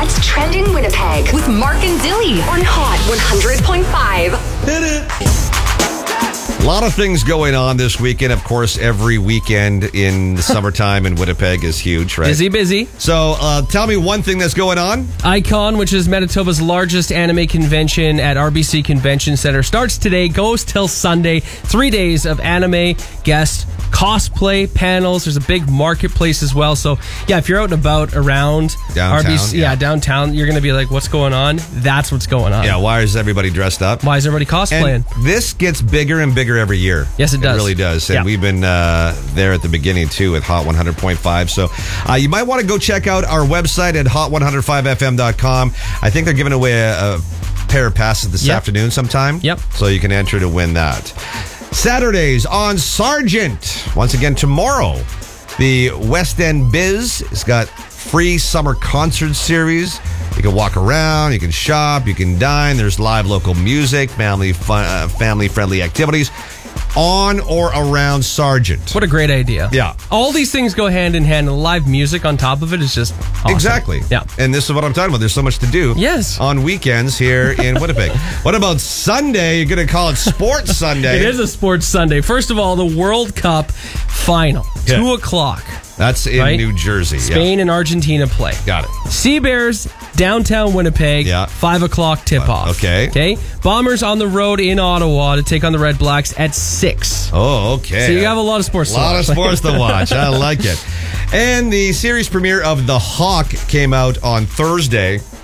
What's trending Winnipeg with Mark and Dilly on Hot 100.5. Hit it. A lot of things going on this weekend. Of course, every weekend in the summertime in Winnipeg is huge, right? Busy. So tell me one thing that's going on. Icon, which is Manitoba's largest anime convention at RBC Convention Center, starts today, goes till Sunday. 3 days of anime, guest, cosplay, panels. There's a big marketplace as well. So, yeah, if you're out and about around Downtown, RBC, downtown, you're going to be like, what's going on? That's what's going on. Yeah, why is everybody dressed up? Why is everybody cosplaying? And this gets bigger and bigger every year. Yes, it does. It really does. And we've been there at the beginning, too, with Hot 100.5. So you might want to go check out our website at hot105fm.com. I think they're giving away a pair of passes this afternoon sometime. Yep. So you can enter to win that. Saturdays on Sargent. Once again, tomorrow, the West End Biz has got free summer concert series. You can walk around, you can shop, you can dine. There's live local music, family-friendly activities on or around Sargent. What a great idea. Yeah. All these things go hand in hand, and live music on top of it is just awesome. Exactly. Yeah. And this is what I'm talking about. There's so much to do on weekends here in Winnipeg. What about Sunday? You're going to call it Sports Sunday. It is a Sports Sunday. First of all, the World Cup final, 2 o'clock. That's in New Jersey. Spain and Argentina play. Got it. Sea Bears, downtown Winnipeg, 5 o'clock tip-off. Okay. Bombers on the road in Ottawa to take on the Red Blacks at 6. Oh, okay. So you have a lot of sports to watch. A lot of sports to watch. I like it. And the series premiere of The Hawk came out on Thursday.